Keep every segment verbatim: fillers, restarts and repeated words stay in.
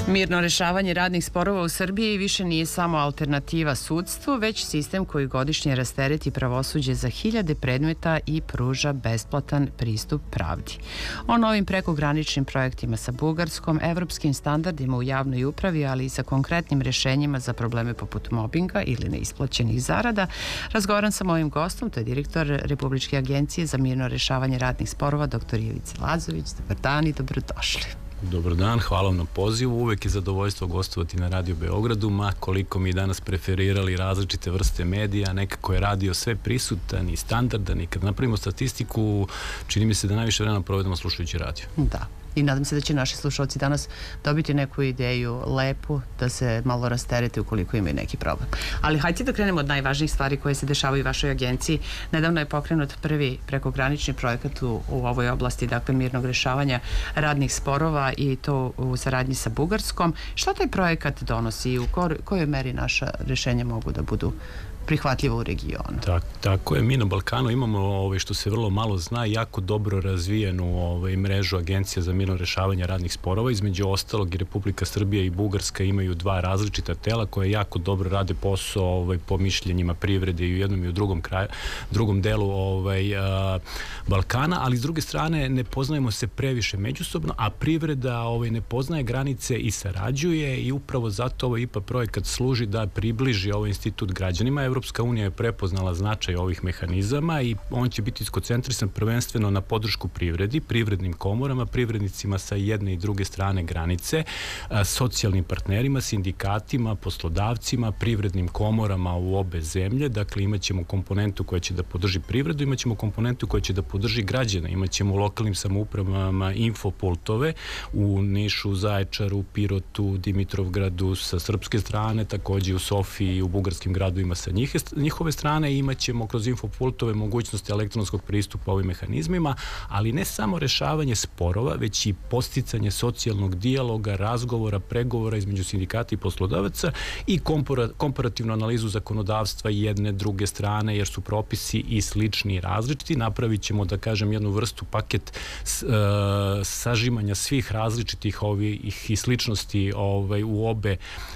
Mirno rešavanje radnih sporova u Srbiji više nije samo alternativa sudstvu, već sistem koji godišnje rastereti pravosuđe za hiljade predmeta i pruža besplatan pristup pravdi. O novim prekograničnim projektima sa Bugarskom, evropskim standardima u javnoj upravi, ali i sa konkretnim rešenjima za probleme poput mobinga ili neisplaćenih zarada, razgovaram sa mojim gostom, to je direktor Republičke agencije za mirno rešavanje radnih sporova, doktor Ivica Lazović. Dobar dan i dobrodošli. Dobar dan, hvala vam na pozivu. Uvek je zadovoljstvo gostovati na Radio Beogradu, ma koliko mi danas preferirali različite vrste medija, nekako je radio sve prisutan i standardan i kad napravimo statistiku, čini mi se da najviše vremena provedemo slušajući radio. Da. I nadam se da će naši slušalci danas dobiti neku ideju lepu, da se malo rasterete ukoliko imaju neki problem. Ali hajde da krenemo od najvažnijih stvari koje se dešavaju u vašoj agenciji. Nedavno je pokrenut prvi prekogranični projekat u, u ovoj oblasti, dakle mirnog rešavanja radnih sporova i to u saradnji sa Bugarskom. Šta taj projekat donosi i u kojoj meri naša rešenja mogu da budu prihvatljivo u regionu? Tak, tako je, mi na Balkanu imamo, ovaj, što se vrlo malo zna, jako dobro razvijenu ovaj, mrežu agencija za mirno rešavanje radnih sporova. Između ostalog i Republika Srbija i Bugarska imaju dva različita tela koje jako dobro rade posao ovaj, po mišljenjima privrede i u jednom i u drugom kraju, drugom delu ovaj, a, Balkana, ali s druge strane ne poznajemo se previše međusobno, a privreda ovaj, ne poznaje granice i sarađuje i upravo zato ovaj I P A projekat služi da približi ovaj institut građanima. Evropska unija je prepoznala značaj ovih mehanizama i on će biti skoncentrisan prvenstveno na podršku privredi, privrednim komorama, privrednicima sa jedne i druge strane granice, socijalnim partnerima, sindikatima, poslodavcima, privrednim komorama u obe zemlje. Dakle, imat ćemo komponentu koja će da podrži privredu, imat ćemo komponentu koja će da podrži građane, imat ćemo u lokalnim samoupravama infopultove u Nišu, Zaječaru, Pirotu, Dimitrovgradu sa srpske strane, takođe u Sofiji i u bugarskim gradovima sa njihove strane. Imat ćemo kroz infopultove mogućnosti elektronskog pristupa ovim mehanizmima, ali ne samo rešavanje sporova, već i posticanje socijalnog dijaloga, razgovora, pregovora između sindikata i poslodavaca i kompara, komparativnu analizu zakonodavstva jedne, druge strane, jer su propisi i slični i različiti. Napravit ćemo, da kažem, jednu vrstu paket s, e, sažimanja svih različitih ovih i sličnosti ovaj, u obe, e,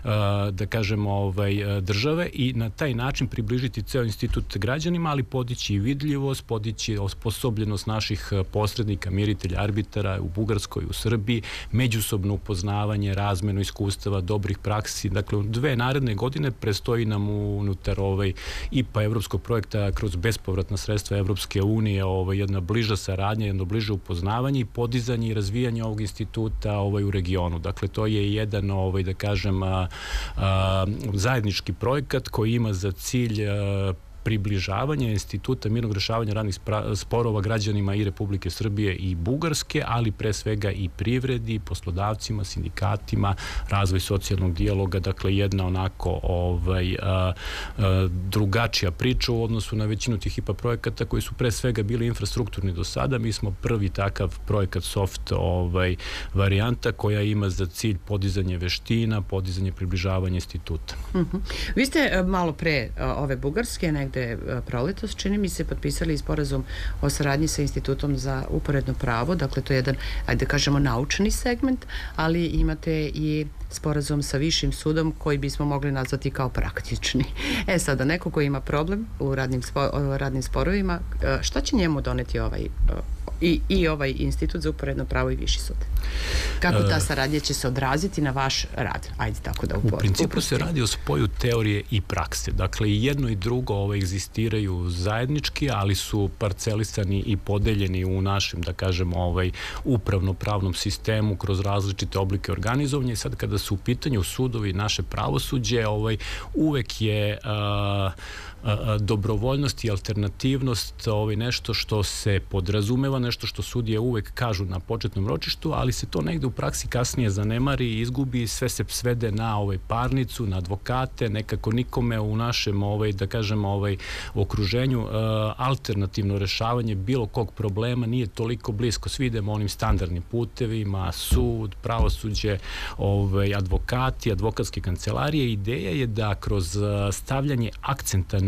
da kažem, ovaj, države i na taj način približiti ceo institut građanima, ali podići i vidljivost, podići osposobljenost naših posrednika, miritelja, arbitara u Bugarskoj, u Srbiji, međusobno upoznavanje, razmenu iskustava, dobrih praksi. Dakle, dve naredne godine prestoji nam unutar ovaj I P A evropskog projekta kroz bespovratna sredstva Evropske unije ovaj, jedna bliža saradnja, jedno bliže upoznavanje i podizanje i razvijanje ovog instituta ovaj, u regionu. Dakle, to je jedan, ovaj, da kažem, a, a, zajednički projekat koji ima za cilj a, približavanje instituta mirnog rešavanja radnih sporova građanima i Republike Srbije i Bugarske, ali pre svega i privredi, poslodavcima, sindikatima, razvoj socijalnog dijaloga, dakle jedna onako ovaj, a, a, drugačija priča u odnosu na većinu tih I P A projekata koji su pre svega bili infrastrukturni do sada. Mi smo prvi takav projekat soft ovaj, varijanta koja ima za cilj podizanje veština, podizanje približavanja instituta. Uh-huh. Vi ste malo pre ove Bugarske, negde proletos, čini mi se, potpisali sporazum o saradnji sa Institutom za uporedno pravo, dakle to je jedan, ajde da kažemo, naučni segment, ali imate i sporazum sa Višim sudom koji bismo mogli nazvati kao praktični. E sada, neko ko ima problem u radnim, spo, radnim sporovima, šta će njemu doneti ovaj i, i ovaj Institut za uporedno pravo i Viši sud? Kako ta saradnja će se odraziti na vaš rad? Ajde tako da upozorimo. U principu se radi o spoju teorije i prakse. Dakle, i jedno i drugo ovaj, egzistiraju zajednički, ali su parcelisani i podeljeni u našem, da kažemo, ovaj, upravno-pravnom sistemu kroz različite oblike organizovanja. I sad kada su u pitanju sudovi, naše pravosuđe, ovaj, uvek je a, a, dobrovoljnost i alternativnost ovaj, nešto što se podrazumeva, nešto što sudije uvek kažu na početnom ročištu, ali se to negde u praksi kasnije zanemari, izgubi, sve se svede na ovaj parnicu, na advokate, nekako nikome u našem, ovaj, da kažemo, ovaj, okruženju uh, alternativno rešavanje bilo kog problema nije toliko blisko. Svi idemo onim standardnim putevima, sud, pravosuđe, ovaj, advokati, advokatske kancelarije. Ideja je da kroz stavljanje akcenta na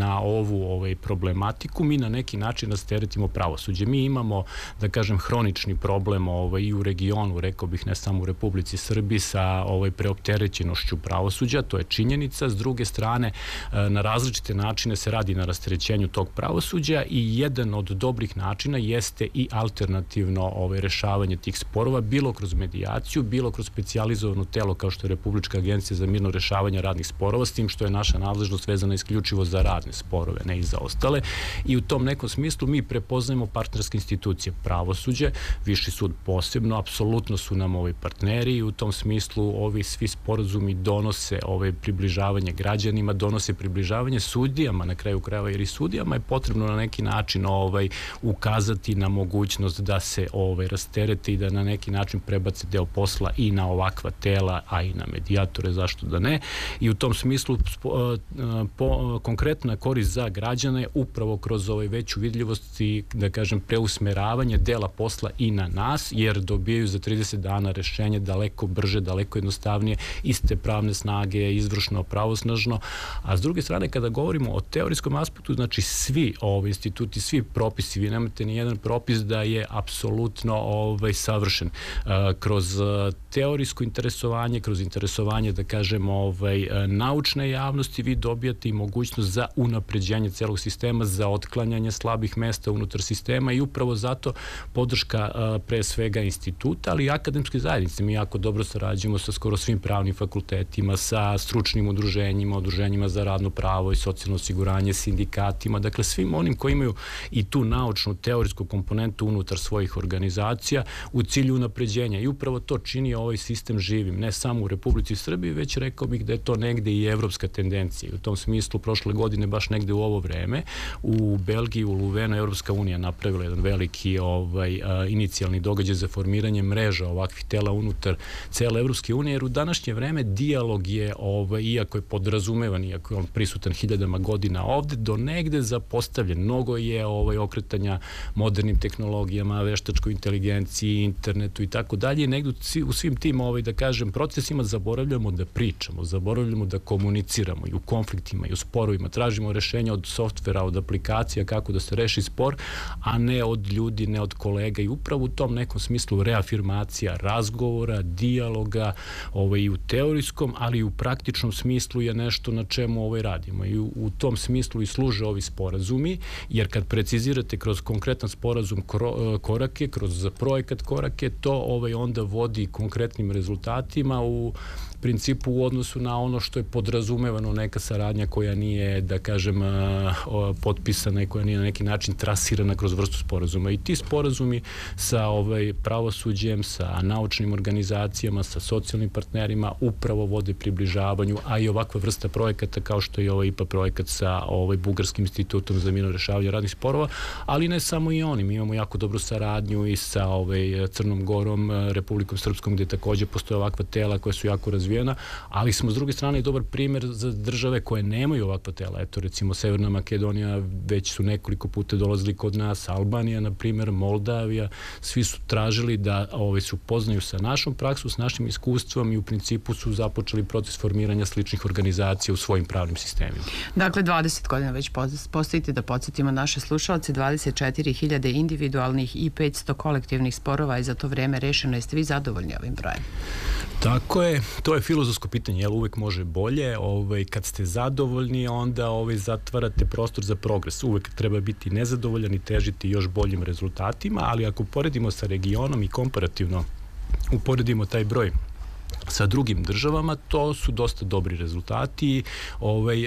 na ovu ovaj, problematiku, mi na neki način rasteretimo pravosuđe. Mi imamo, da kažem, hronični problem ovaj, i u regionu, rekao bih, ne samo u Republici Srbiji, sa ovaj, preopterećenošću pravosuđa, to je činjenica. S druge strane, na različite načine se radi na rasterećenju tog pravosuđa i jedan od dobrih načina jeste i alternativno ovaj, rešavanje tih sporova, bilo kroz medijaciju, bilo kroz specijalizovano telo kao što je Republička agencija za mirno rešavanje radnih sporova, s tim što je naša nadležnost vezana isključivo za radne sporove, ne i za ostale. I u tom nekom smislu mi prepoznajemo partnerske institucije, pravosuđe, Viši sud posebno, apsolutno su nam ovi partneri i u tom smislu ovi svi sporazumi donose ove približavanje građanima, donose približavanje sudijama, na kraju krajeva, jer i sudijama je potrebno na neki način ovaj, ukazati na mogućnost da se ovaj, rasterete i da na neki način prebace deo posla i na ovakva tela, a i na medijatore, zašto da ne. I u tom smislu po, po, konkretna korist za građane upravo kroz ovaj veću vidljivost i, da kažem, preusmeravanje dela posla i na nas, jer dobijaju za trideset dana rešenje daleko brže, daleko jednostavnije, iste pravne snage, izvršno, pravosnažno. A s druge strane, kada govorimo o teorijskom aspektu, znači svi ovi instituti, svi propisi, vi nemate ni jedan propis da je apsolutno ovaj, savršen. Uh, kroz uh, teorijsko interesovanje, kroz interesovanje, da kažem, ovaj, uh, naučne javnosti, vi dobijate i mogućnost za unapređenje celog sistema, za otklanjanje slabih mesta unutar sistema i upravo zato podrška uh, pre svega instituta, ali i akademske zajednice. Mi jako dobro sarađujemo sa skoro svim pravnim fakultetima, sa stručnim udruženjima, udruženjima za radno pravo i socijalno osiguranje, sindikatima, dakle svim onim koji imaju i tu naučnu, teorijsku komponentu unutar svojih organizacija u cilju unapređenja. I upravo to čini ovaj sistem živim, ne samo u Republici Srbiji, već rekao bih da je to negde i evropska tendencija. I u tom smislu prošle godine, baš negde u ovo vreme, u Belgiji, u Luvenu, Evropska unija napravila jedan veliki ovaj, a, inicijalni događaj za formiranje mreža ovakvih tela unutar cele Evropske unije, jer u današnje vreme dijalog je, ovaj, iako je podrazumevan, iako je on prisutan hiljadama godina ovde, do negde zapostavljen. Mnogo je ovaj, okretanja modernim tehnologijama, veštačkoj inteligenciji, internetu i tako dalje. Negde u svim tim, ovaj, da kažem, procesima zaboravljamo da pričamo, zaboravljamo da komuniciramo i u konfliktima i u sporovima. Tražimo rešenja od softvera, od aplikacija kako da se reši spor, a ne od ljudi, ne od kolega. I upravo u tom nekom smislu reafirmacija razgovora, dijaloga, ovaj, i u teorijskom, ali i u praktičnom smislu je nešto na čemu ovaj radimo. I u, u tom smislu i služe ovi sporazumi, jer kad precizirate kroz konkretan sporazum kro, korake, kroz projekat korake, to ovaj, onda vodi konkretnim rezultatima u principu u odnosu na ono što je podrazumevano, neka saradnja koja nije, da kažem, potpisana i koja nije na neki način trasirana kroz vrstu sporazuma. I ti sporazumi sa ovaj, pravosuđem, sa naučnim organizacijama, sa socijalnim partnerima upravo vode približavanju, a i ovakva vrsta projekata kao što je ovaj I P A projekat sa ovaj, Bugarskim institutom za mirno rešavanje radnih sporova, ali ne samo i oni. Mi imamo jako dobru saradnju i sa ovaj, Crnom Gorom, Republikom Srpskom, gde takođe postoje ovakva tela koja su jako razvijena, ali smo s druge strane i dobar primer za države koje nemaju ovakva tela. Eto, recimo Severna Makedonija, već su nekoliko puta dolazili kod nas, Albanija, na primer, Moldavija, svi su tražili da ovaj, se upoznaju sa našom praksom, s našim iskustvom i u principu su započeli proces formiranja sličnih organizacija u svojim pravnim sistemima. Dakle, dvadeset godina već postojite, da podsjetimo naše slušalce, dvadeset četiri hiljade individualnih i petsto kolektivnih sporova i za to vreme rešeno. Jeste vi zadovoljni ovim brojem? Tako je, to je filozofsko pitanje, jel uvek može bolje, ovaj, kad ste zadovoljni onda ovaj, zatvarate prostor za progres, uvek treba biti nezadovoljan i težiti još boljim rezultatima, ali ako poredimo sa regionom i komparativno uporedimo taj broj sa drugim državama, to su dosta dobri rezultati. Ovaj,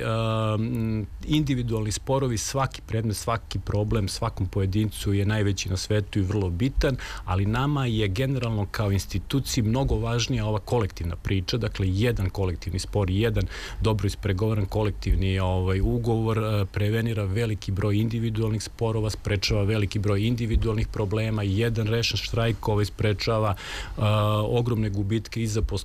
um, individualni sporovi, svaki predmet, svaki problem, svakom pojedincu je najveći na svetu i vrlo bitan, ali nama je generalno kao instituciji mnogo važnija ova kolektivna priča, dakle jedan kolektivni spor, jedan dobro ispregovaran kolektivni ovaj, ugovor uh, prevenira veliki broj individualnih sporova, sprečava veliki broj individualnih problema, jedan rešen štrajk ovaj sprečava uh, ogromne gubitke i za poslodavce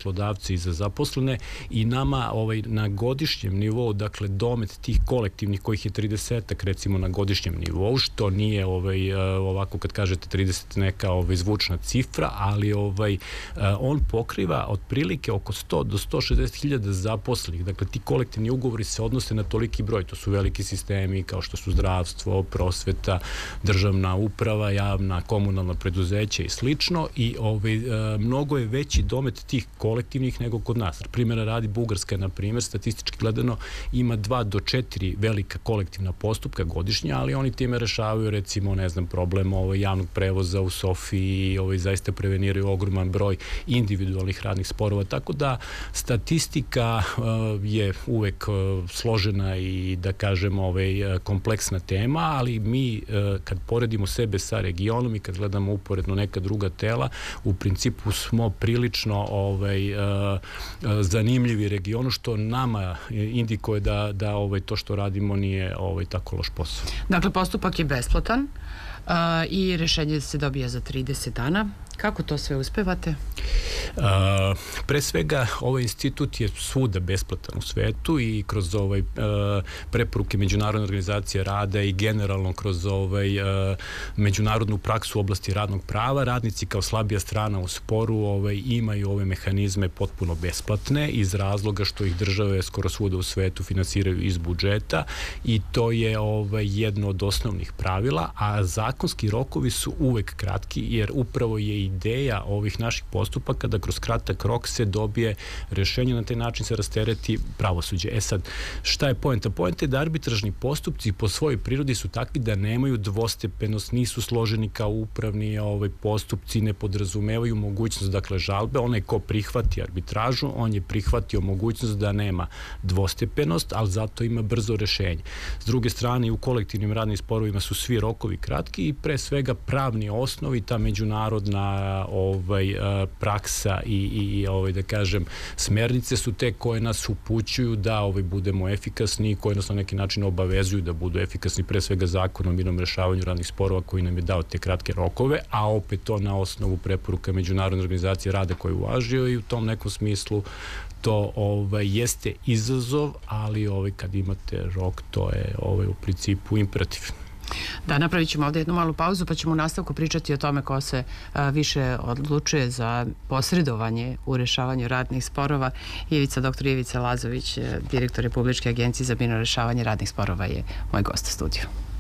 poslodavce i za zaposlene i nama ovaj, na godišnjem nivou, dakle domet tih kolektivnih kojih je tridesetak recimo na godišnjem nivou, što nije ovaj, ovako kad kažete trideset neka ovaj, zvučna cifra, ali ovaj, on pokriva otprilike oko sto do sto šezdeset hiljada zaposlenih. Dakle, ti kolektivni ugovori se odnose na toliki broj. To su veliki sistemi kao što su zdravstvo, prosveta, državna uprava, javna, komunalna preduzeća i slično i ovaj, mnogo je veći domet tih kolektivnih nego kod nas. Primjera radi Bugarska, na primjer, statistički gledano ima dva do četiri velika kolektivna postupka godišnja, ali oni time rešavaju recimo, ne znam, problem ovaj, javnog prevoza u Sofiji i ovaj, zaista preveniraju ogroman broj individualnih radnih sporova, tako da statistika uh, je uvek uh, složena i da kažem ovaj, kompleksna tema, ali mi uh, kad poredimo sebe sa regionom i kad gledamo uporedno neka druga tela, u principu smo prilično ovaj, uh, zanimljivi regionu, što nama indikuje da, da ovaj, to što radimo nije ovaj, tako loš posao. Dakle, postupak je besplatan uh, i rešenje se dobija za trideset dana. Kako to sve uspevate? Uh, pre svega, ovaj institut je svuda besplatan u svetu i kroz ovaj, uh, preporuke Međunarodne organizacije rada i generalno kroz ovaj, uh, međunarodnu praksu u oblasti radnog prava, radnici kao slabija strana u sporu ovaj, imaju ove mehanizme potpuno besplatne iz razloga što ih države skoro svuda u svetu finansiraju iz budžeta i to je ovaj, jedno od osnovnih pravila, a zakonski rokovi su uvek kratki jer upravo je ideja ovih naših postupaka da kroz kratak rok se dobije rešenje, na taj način se rastereti pravosuđe. E sad, šta je poenta? Poenta je da arbitražni postupci po svojoj prirodi su takvi da nemaju dvostepenost, nisu složeni kao upravni ovaj, postupci, ne podrazumevaju mogućnost, dakle, žalbe. Onaj ko prihvati arbitražu, on je prihvatio mogućnost da nema dvostepenost, ali zato ima brzo rešenje. S druge strane, u kolektivnim radnim sporovima su svi rokovi kratki i pre svega pravni osnovi, ta međunarodna ovaj, praksa i, i ovaj, da kažem, smernice su te koje nas upućuju da ovaj, budemo efikasni i koje nas na neki način obavezuju da budu efikasni, pre svega zakon o mirnom rešavanju radnih sporova koji nam je dao te kratke rokove, a opet to na osnovu preporuka Međunarodne organizacije rada koje je uvažio i u tom nekom smislu to ovaj, jeste izazov, ali ovaj, kad imate rok, to je ovaj, u principu imperativ. Da, napravit ćemo ovdje jednu malu pauzu pa ćemo u nastavku pričati o tome ko se a, više odlučuje za posredovanje u rešavanju radnih sporova. Ivica, doktor Ivica Lazović, direktor Republičke agencije za mirno rešavanje radnih sporova, je moj gost u studiju.